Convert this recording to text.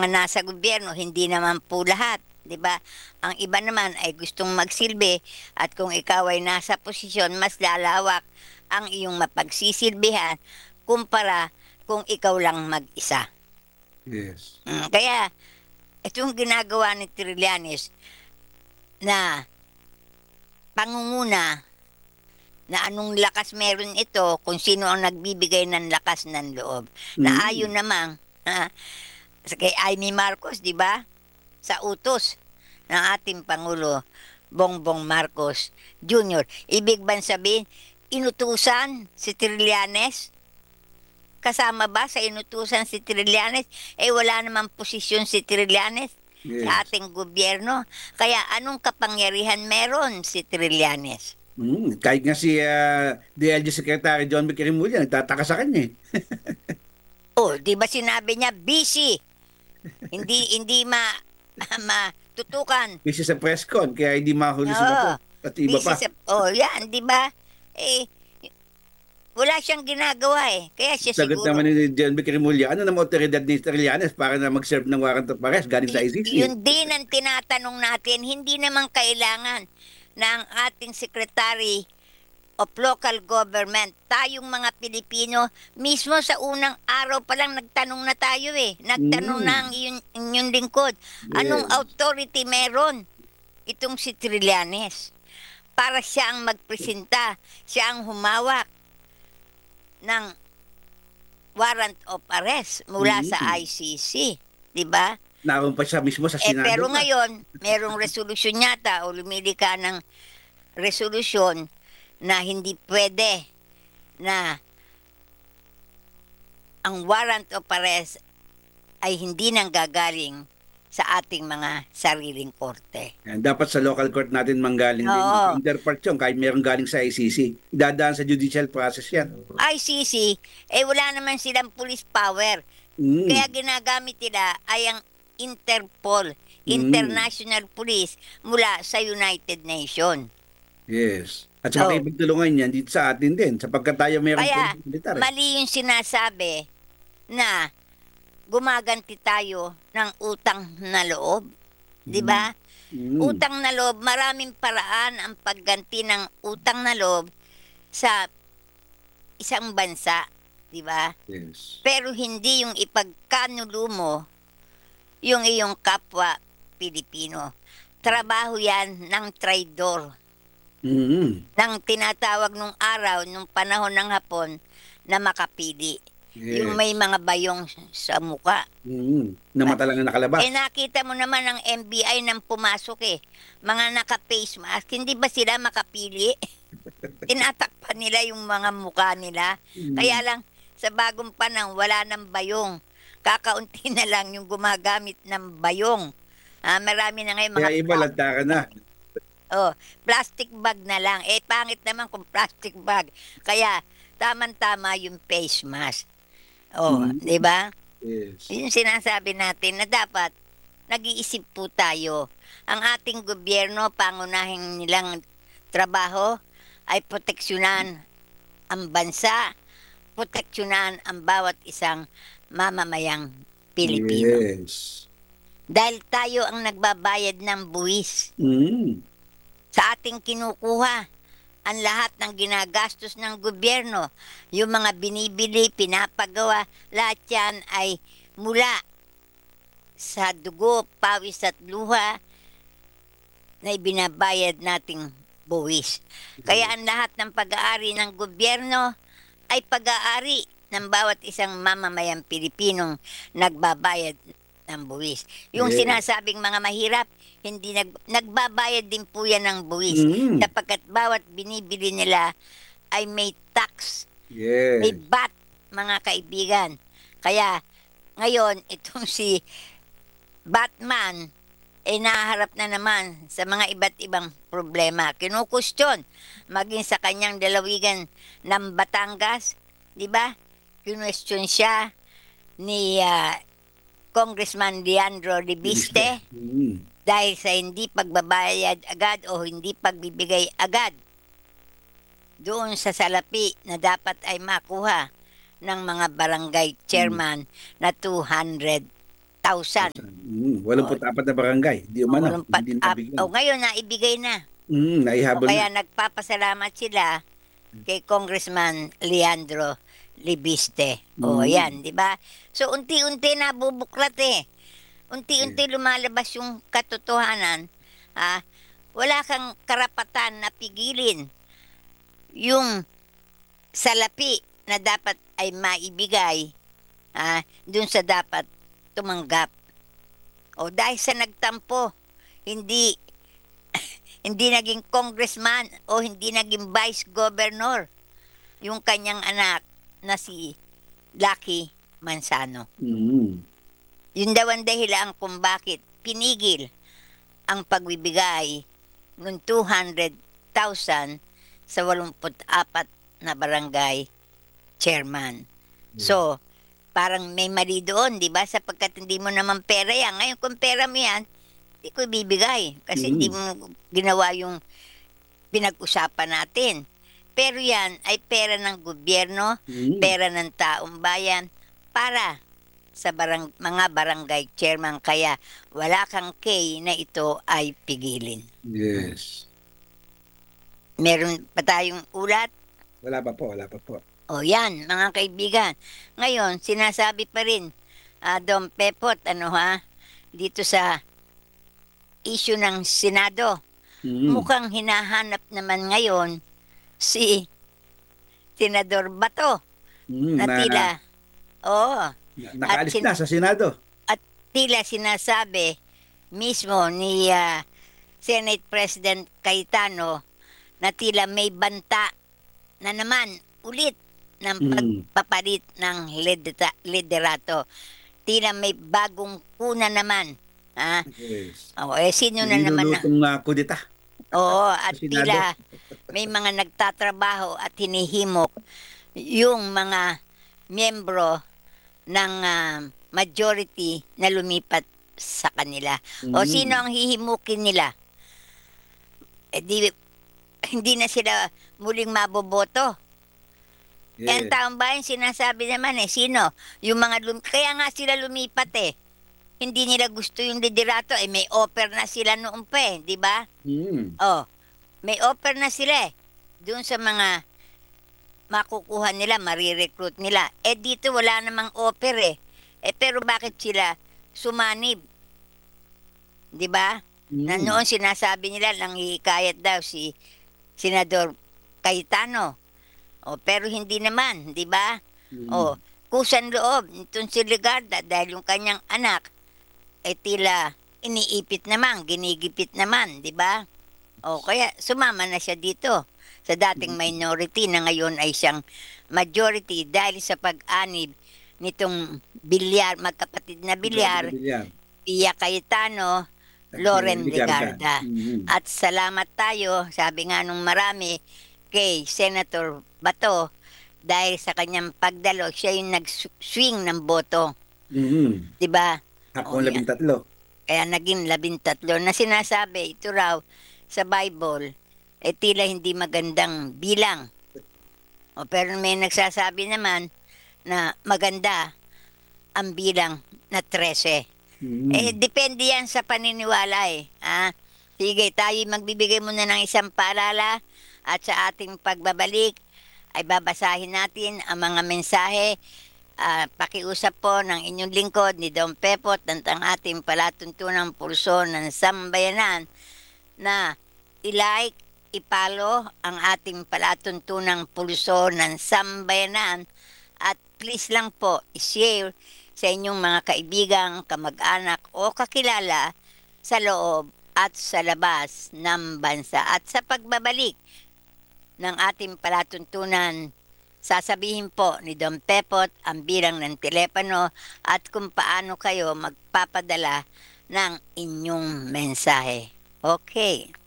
mga nasa gobyerno, hindi naman po lahat, 'di ba? Ang iba naman ay gustong magsilbi at kung ikaw ay nasa posisyon, mas lalawak ang iyong mapagsisilbihan kumpara kung ikaw lang mag-isa. Yes. Kaya itong ginagawa ni Trillanes na pangunguna na anong lakas meron ito kung sino ang nagbibigay ng lakas ng loob. Na ayon Mm. namang kay Amy Marcos, di ba? Sa utos ng ating Pangulo Bongbong Marcos Jr. Ibig bang sabihin, inutusan si Trillanes? Kasama ba sa inutusan si Trillanes? Eh wala namang posisyon si Trillanes sa Yes. ating gobyerno. Kaya anong kapangyarihan meron si Trillanes? Kahit nga si DLG Secretary John B. Quirinolla, nagtataka sa kanya eh. Oh, 'di ba sinabi niya busy? Hindi matutukan. Busy sa press con, kaya hindi mahuli si Oo. Bato. At iba Busy pa. sa yan, 'di ba? Eh wala siyang ginagawa eh. Kaya siya Sagot siguro naman ni John B. Quirinolla, ano naman otoridad ni Trillanes para na mag-serve ng warrant of arrest galing sa ICC? yun din ang tinatanong natin, hindi naman kailangan na ang ating Secretary of Local Government, tayong mga Pilipino, mismo sa unang araw pa lang nagtanong na tayo eh. Nagtanong na Mm. ang inyong lingkod. Anong Yes. authority meron itong si Trillanes? Para siya ang magpresenta, siya ang humawak ng warrant of arrest mula sa Mm. ICC. 'Di ba? Naroon pa siya mismo sa Pero Senado pa. ngayon, merong resolusyon yata o lumili ka ng resolusyon na hindi pwede na ang warrant of arrest ay hindi nanggagaling sa ating mga sariling korte. Yan, dapat sa local court natin manggaling din. Oo. Counterpart yun, kahit meron galing sa ICC. Dadaan sa judicial process yan. ICC, wala naman silang police power. Kaya Mm. ginagamit nila ay ang Interpol, Mm. International Police mula sa United Nations. Yes. At Oh, makipagtulungan yan dito sa atin din, sapagkat tayo mayroong kaya police militar eh. mali yung sinasabi na gumaganti tayo ng utang na loob, 'di Mm. ba? Mm. Utang na loob, maraming paraan ang pagganti ng utang na loob sa isang bansa, 'di ba? Yes. Pero hindi yung ipagkanulo mo yung iyong kapwa Pilipino. Trabaho 'yan ng traidor, Mm. ng tinatawag nung araw, nung panahon ng Hapon na makapili. Yung may Yes. mga bayong sa muka. Na mata lang ang nakalabas. Nakita mo naman ang NBI nang pumasok eh. Mga naka-face mask, hindi ba sila makapili? Tinatakpan nila yung mga mukha nila. Kaya Mm. lang, sa bagong panahon, wala ng bayong. Kakaunti na lang yung gumagamit ng bayong. Marami na ngayon mga Kaya iba lantara na. plastic bag na lang. Pangit naman kung plastic bag. Kaya, tama-tama yung face mask. Mm. Di ba? Yes. Yung sinasabi natin na dapat nag-iisip po tayo. Ang ating gobyerno, pangunahing nilang trabaho ay proteksyonan ang bansa, proteksyonan ang bawat isang mamamayang Pilipino. Yes. Dahil tayo ang nagbabayad ng buwis Mm. sa ating kinukuha ang lahat ng ginagastos ng gobyerno, yung mga binibili, pinapagawa, lahat yan ay mula sa dugo, pawis at luha na ibinabayad nating buwis. Kaya ang lahat ng pag-aari ng gobyerno ay pag-aari ng bawat isang mamamayang Pilipinong nagbabayad ng buwis. Yung Yes. sinasabing mga mahirap, hindi nagbabayad din po yan ng buwis. Mm. Sapagkat bawat binibili nila ay may tax, may Yes. VAT, mga kaibigan. Kaya ngayon, itong si Batman nahaharap na naman sa mga iba't ibang problema. Kinukustyon, maging sa kanyang dalawigan ng Batangas, di ba? Kinustyon siya ni Congressman Leandro Libiste Mm. dahil sa hindi pagbabayad agad o hindi pagbibigay agad doon sa salapi na dapat ay makuha ng mga barangay chairman na 200,000. 84 na barangay. Di umano, hindi nabigyan. Ngayon naibigay na. O Naihabol kaya na. nagpapasalamat sila kay Congressman Leandro Libiste. Mm. Yan, di ba? So, unti-unti nabubuklat eh. Unti-unti lumalabas yung katotohanan. Wala kang karapatan na pigilin yung salapi na dapat ay maibigay dun sa dapat tumanggap. O dahil sa nagtampo, hindi hindi naging congressman o hindi naging vice governor yung kanyang anak na si Lucky Manzano. Yun daw ang dahilan kung bakit pinigil ang pagbibigay ng 200,000 sa 84 na barangay chairman. So, parang may mali doon, di ba? Sapagkat hindi mo naman pera yan. Ngayon, kung pera mo yan, hindi ko ibibigay. Kasi hindi mo ginawa yung pinag-usapan natin. Pero yan ay pera ng gobyerno, pera ng taong bayan, para sa mga barangay chairman. Kaya wala kang kay na ito ay pigilin. Yes. Meron pa tayong ulat? Wala pa po. Yan, mga kaibigan. Ngayon, sinasabi pa rin, Dom Pepot, dito sa issue ng Senado, mukhang hinahanap naman ngayon si Senador Bato na tila, nakaalis na sa Senado. At tila sinasabi mismo ni Senate President Cayetano na tila may banta na naman ulit ng pagpapalit ng liderato. Tila may bagong kuna naman. Yes. Sino na naman na? Nilulutong kudita. At tila may mga nagtatrabaho at hinihimok yung mga miyembro ng majority na lumipat sa kanila. Sino ang hihimukin nila? Hindi na sila muling maboboto. Ang taong bayan sinasabi naman sino? Yung mga kaya nga sila lumipat Hindi nila gusto yung liderato may offer na sila noon pa di ba? May offer na sila doon sa mga makukuha nila, marirecruit nila. Dito wala namang offer pero bakit sila sumanib? Di ba? Na noon sinasabi nila nanghihikayat daw si Senador Cayetano. Pero hindi naman, di ba? Kusan loob nitong si Legarda dahil yung kanyang anak tila iniipit naman, ginigipit naman, di ba? Kaya sumama na siya dito sa dating minority na ngayon ay siyang majority dahil sa pag-anib nitong magkapatid na Bilyar, Pia Cayetano, Loren Legarda. At salamat tayo, sabi nga nung marami, kay Senator Bato dahil sa kanyang pagdalo, siya yung nag-swing ng boto. Di ba? Ako 13. Kaya naging 13 na sinasabi, ito raw sa Bible, tila hindi magandang bilang. Pero may nagsasabi naman na maganda ang bilang na 13. Depende yan sa paniniwala Sige, tayo magbibigay muna ng isang paalala at sa ating pagbabalik ay babasahin natin ang mga mensahe. Pakiusap po ng inyong lingkod ni Dom Pepot ng ating palatuntunang pulso ng sambayanan na i-like, i-follow ang ating palatuntunang pulso ng sambayanan at please lang po i-share sa inyong mga kaibigan, kamag-anak o kakilala sa loob at sa labas ng bansa. At sa pagbabalik ng ating palatuntunan, sasabihin po ni Dom Pepot ang bilang ng telepono at kung paano kayo magpapadala ng inyong mensahe. Okay.